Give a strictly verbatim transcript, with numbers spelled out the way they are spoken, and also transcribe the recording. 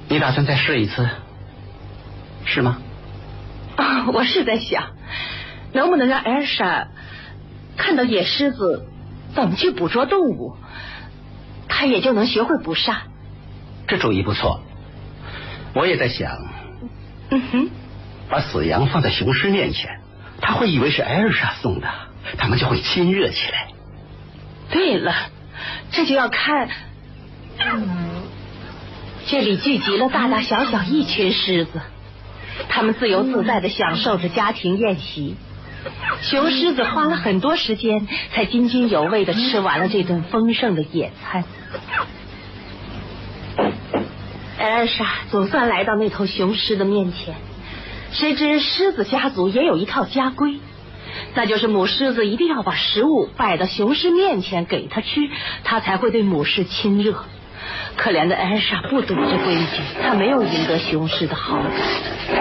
你打算再试一次，是吗？ 啊、哦，我是在想，能不能让艾尔莎看到野狮子怎么去捕捉动物，她也就能学会捕杀。 这主意不错，我也在想， 嗯哼， 把死羊放在雄狮面前，他会以为是艾尔莎送的，他们就会亲热起来。 对了，这就要看，嗯，这里聚集了大大小小一群狮子，他们自由自在地享受着家庭宴席。雄狮子花了很多时间才津津有味地吃完了这顿丰盛的野餐。艾尔莎总算来到那头雄狮的面前，谁知狮子家族也有一套家规，那就是母狮子一定要把食物摆到雄狮面前给它吃，它才会对母狮亲热。可怜的艾尔莎不懂这规矩，她没有赢得雄狮的好感。